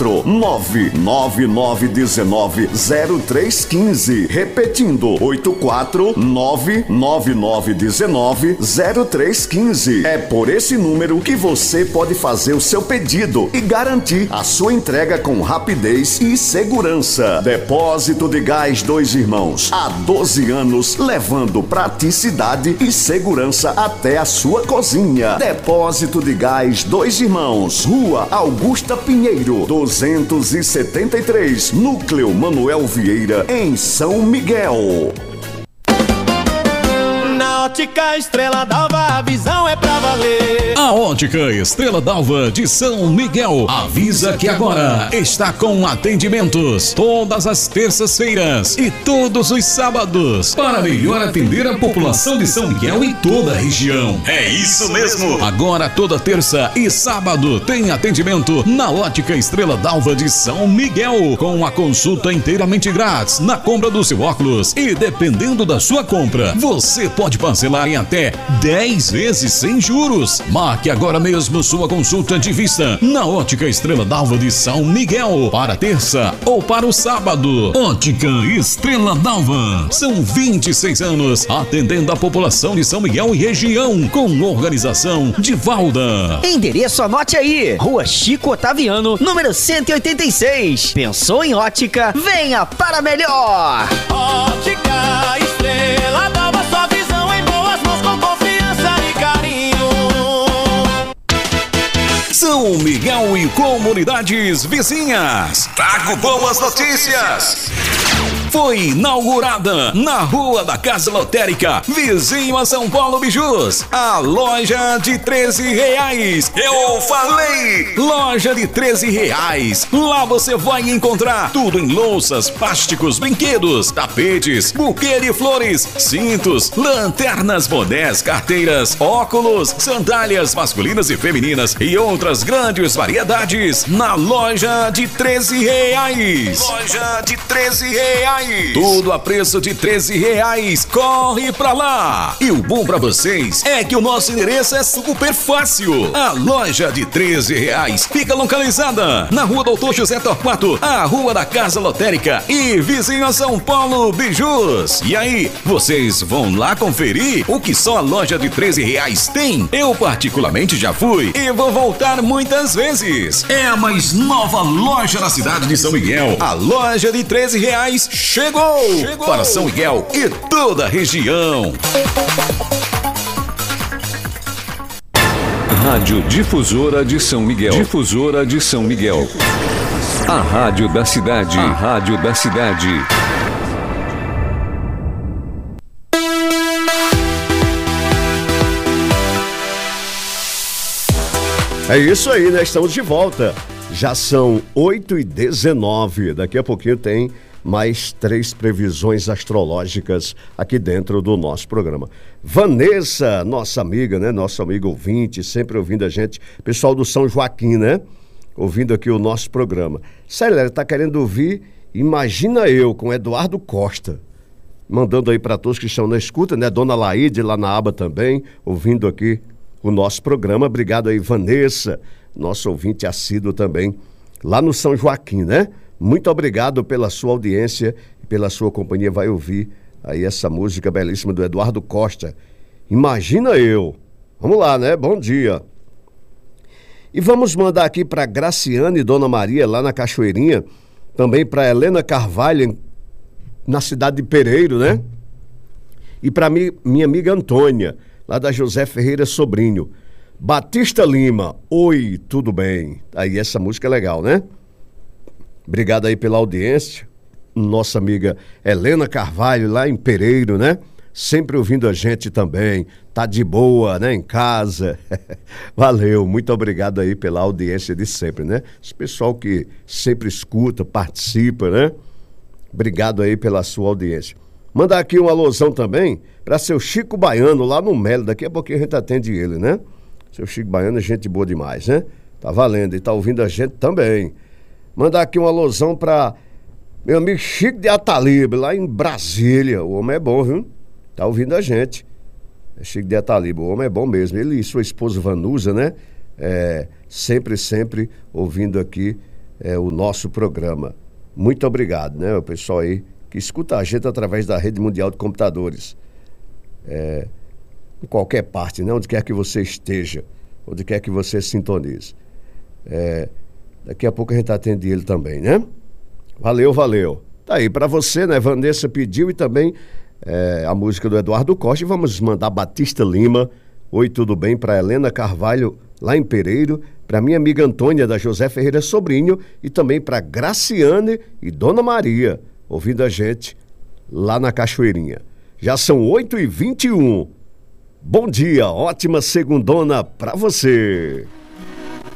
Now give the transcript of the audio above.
84-99919-0315. Repetindo, 84-99919-0315. É por esse número que você pode fazer o seu pedido e garantir a sua entrega com rapidez e segurança. Depósito de Gás Dois Irmãos. Há 12 anos, levando praticidade e segurança até a sua cozinha. Depósito de Gás Dois Irmãos. Rua Augusta Pinheiro, 273, Núcleo Manuel Vieira, em São Miguel. Na Ótica Estrela d'Alva, a visão é pra valer. A Ótica Estrela d'Alva de São Miguel avisa que agora está com atendimentos todas as terças-feiras e todos os sábados para melhor atender a população de São Miguel e toda a região. É isso mesmo! Agora toda terça e sábado tem atendimento na Ótica Estrela d'Alva de São Miguel, com a consulta inteiramente grátis na compra do seu óculos, e dependendo da sua compra, você pode parcelar em até 10 vezes sem juros. Marque agora mesmo sua consulta de vista na Ótica Estrela d'Alva de São Miguel para terça ou para o sábado. Ótica Estrela d'Alva. São 26 anos atendendo a população de São Miguel e região, com organização de Valda. Endereço, anote aí: Rua Chico Otaviano, número 186. Pensou em ótica? Venha para melhor. Ótica Estrela d'Alva, sua visão em boas mãos, com confiança e carinho. São Miguel e comunidades vizinhas. Trago boas notícias. Foi inaugurada na Rua da Casa Lotérica, vizinho a São Paulo Bijus, a loja de R$13. Eu falei! Loja de R$13. Lá você vai encontrar tudo em louças, plásticos, brinquedos, tapetes, buquê de flores, cintos, lanternas, bonés, carteiras, óculos, sandálias masculinas e femininas e outras grandes variedades na loja de R$13. Loja de R$13. Tudo a preço de R$13. Corre pra lá! E o bom pra vocês é que o nosso endereço é super fácil. A loja de R$13 fica localizada na Rua Doutor José Torquato, a Rua da Casa Lotérica e vizinho a São Paulo Bijus. E aí, vocês vão lá conferir o que só a loja de R$13 tem? Eu particularmente já fui e vou voltar muitas vezes. É a mais nova loja na cidade de São Miguel. A loja de R$13 chegou para São Miguel e toda a região. Rádio Difusora de São Miguel. Difusora de São Miguel. A rádio da cidade. A rádio da cidade. É isso aí, né? Estamos de volta. Já são 8h19. Daqui a pouquinho tem mais 3 previsões astrológicas aqui dentro do nosso programa. Vanessa, nossa amiga, né? Nosso amigo ouvinte, sempre ouvindo a gente. Pessoal do São Joaquim, né? Ouvindo aqui o nosso programa. Sério, ela tá querendo ouvir Imagina Eu, com Eduardo Costa. Mandando aí para todos que estão na escuta, né? Dona Laíde lá na aba também, ouvindo aqui o nosso programa. Obrigado aí, Vanessa, nosso ouvinte assíduo também, lá no São Joaquim, né? Muito obrigado pela sua audiência e pela sua companhia. Vai ouvir aí essa música belíssima do Eduardo Costa. Imagina Eu. Vamos lá, né? Bom dia. E vamos mandar aqui para Graciane e Dona Maria, lá na Cachoeirinha. Também para Helena Carvalho, na cidade de Pereiro, né? E para minha amiga Antônia, lá da José Ferreira Sobrinho. Batista Lima, oi, tudo bem? Aí essa música é legal, né? Obrigado aí pela audiência. Nossa amiga Helena Carvalho, lá em Pereiro, né? Sempre ouvindo a gente também. Tá de boa, né? Em casa. Valeu, muito obrigado aí pela audiência de sempre, né? Esse pessoal que sempre escuta, participa, né? Obrigado aí pela sua audiência. Mandar aqui uma alusão também para seu Chico Baiano, lá no Melo. Daqui a pouquinho a gente atende ele, né? Seu Chico Baiano é gente boa demais, né? Tá valendo e tá ouvindo a gente também. Mandar aqui uma alusão para meu amigo Chico de Ataliba, lá em Brasília. O homem é bom, viu? Tá ouvindo a gente. É Chico de Ataliba, o homem é bom mesmo. Ele e sua esposa Vanusa, né? Sempre ouvindo aqui o nosso programa. Muito obrigado, né? O pessoal aí que escuta a gente através da Rede Mundial de Computadores. Em qualquer parte, né? Onde quer que você esteja, onde quer que você sintonize. Daqui a pouco a gente atende ele também, né? Valeu. Tá aí pra você, né? Vanessa pediu e também a música do Eduardo Costa. E vamos mandar Batista Lima. Oi, tudo bem? Pra Helena Carvalho, lá em Pereiro. Pra minha amiga Antônia, da José Ferreira Sobrinho. E também pra Graciane e Dona Maria, ouvindo a gente lá na Cachoeirinha. Já são 8h21. Bom dia, ótima segundona pra você.